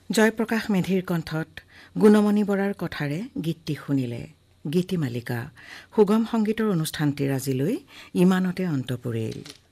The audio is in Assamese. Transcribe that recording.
জয়প্ৰকাশ মেধিৰ কণ্ঠত গুণমণি বৰাৰ কথাৰে গীতটি শুনিলে। গীতিমালিকা সুগম সংগীতৰ অনুষ্ঠানটিৰ আজিলৈ ইমানতে অন্ত পৰিল।